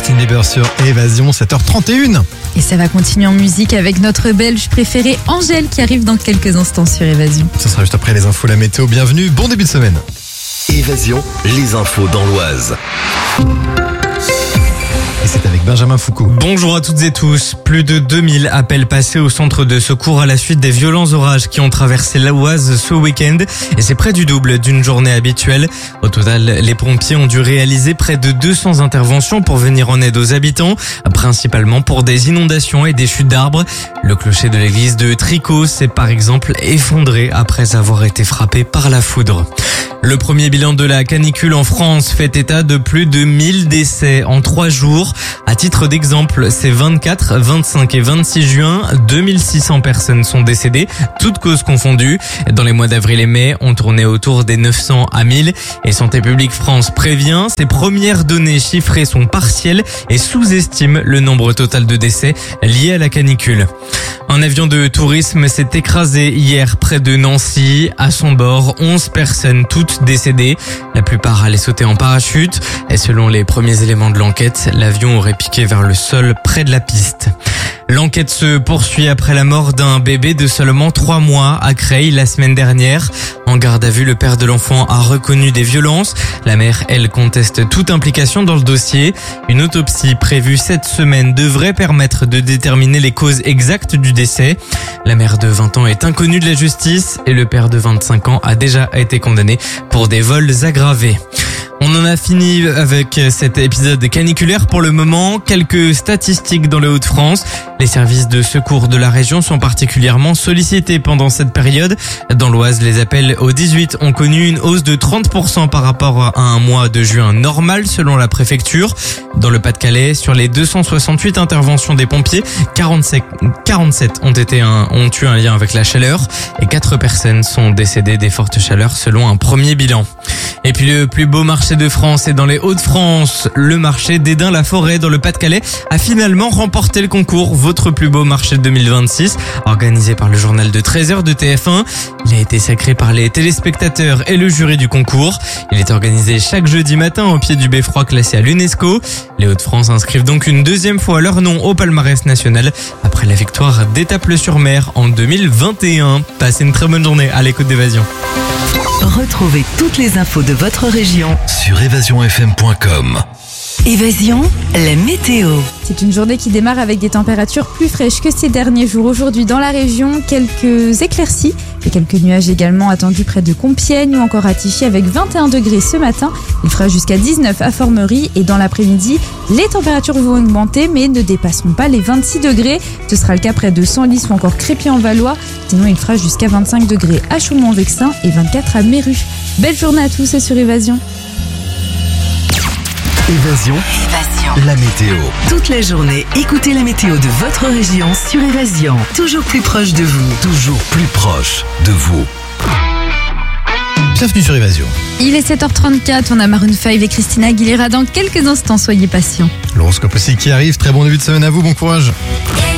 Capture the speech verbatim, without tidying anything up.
Justin Bieber sur Évasion, sept heures trente et une. Et ça va continuer en musique avec notre belge préférée Angèle qui arrive dans quelques instants sur Évasion. Ce sera juste après les infos, la météo. Bienvenue, bon début de semaine. Évasion, les infos dans l'Oise. Et c'est avec Benjamin Foucault. Bonjour à toutes et tous. Plus de deux mille appels passés au centre de secours à la suite des violents orages qui ont traversé l'Oise ce week-end. Et c'est près du double d'une journée habituelle. Au total, les pompiers ont dû réaliser près de deux cents interventions pour venir en aide aux habitants, principalement pour des inondations et des chutes d'arbres. Le clocher de l'église de Tricot s'est par exemple effondré après avoir été frappé par la foudre. Le premier bilan de la canicule en France fait état de plus de mille décès en trois jours. À titre d'exemple, ces vingt-quatre, vingt-cinq et vingt-six juin, deux mille six cents personnes sont décédées, toutes causes confondues. Dans les mois d'avril et mai, on tournait autour des neuf cents à mille. Et Santé publique France prévient, ces premières données chiffrées sont partielles et sous-estiment le nombre total de décès liés à la canicule. Un avion de tourisme s'est écrasé hier près de Nancy. À son bord, onze personnes, toutes décédées. La plupart allaient sauter en parachute. Et selon les premiers éléments de l'enquête, l'avion aurait piqué vers le sol près de la piste. L'enquête se poursuit après la mort d'un bébé de seulement trois mois à Creil la semaine dernière. En garde à vue, le père de l'enfant a reconnu des violences. La mère, elle, conteste toute implication dans le dossier. Une autopsie prévue cette semaine devrait permettre de déterminer les causes exactes du décès. La mère de vingt ans est inconnue de la justice et le père de vingt-cinq ans a déjà été condamné pour des vols aggravés. On en a fini avec cet épisode caniculaire pour le moment. Quelques statistiques dans les Hauts-de-France. Les services de secours de la région sont particulièrement sollicités pendant cette période. Dans l'Oise, les appels au dix-huit ont connu une hausse de trente pour cent par rapport à un mois de juin normal selon la préfecture. Dans le Pas-de-Calais, sur les deux cent soixante-huit interventions des pompiers, quarante-sept, quarante-sept ont été un, ont eu un lien avec la chaleur et quatre personnes sont décédées des fortes chaleurs selon un premier bilan. Et puis le plus beau marché de France est dans les Hauts-de-France. Le marché d'Edin-la-Forêt dans le Pas-de-Calais a finalement remporté le concours Votre plus beau marché deux mille vingt-six, organisé par le journal de treize heures de T F un. Il a été sacré par les téléspectateurs et le jury du concours. Il est organisé chaque jeudi matin au pied du beffroi classé à l'UNESCO. Les Hauts-de-France inscrivent donc une deuxième fois leur nom au palmarès national après la victoire d'Étaples-sur-Mer en deux mille vingt et un. Passez une très bonne journée à l'écoute d'Évasion. Retrouvez toutes les infos de votre région Sur évasion f m point com. Évasion, la météo. C'est une journée qui démarre avec des températures plus fraîches que ces derniers jours. Aujourd'hui dans la région, quelques éclaircies et quelques nuages également attendus près de Compiègne ou encore à Tichy avec vingt et un degrés ce matin. Il fera jusqu'à dix-neuf à Formerie et dans l'après-midi, les températures vont augmenter mais ne dépasseront pas les vingt-six degrés. Ce sera le cas près de Senlis ou encore Crépy-en-Valois. Sinon, il fera jusqu'à vingt-cinq degrés à Chaumont-en-Vexin et vingt-quatre à Méru. Belle journée à tous sur Évasion. Évasion, Évasion, la météo. toute la journée, écoutez la météo de votre région sur Évasion. Toujours plus proche de vous. Toujours plus proche de vous. Bienvenue sur Évasion. Il est sept heures trente-quatre, on a Maroon cinq et Christina Aguilera dans quelques instants, soyez patients. L'horoscope aussi qui arrive. Très bon début de semaine à vous, bon courage.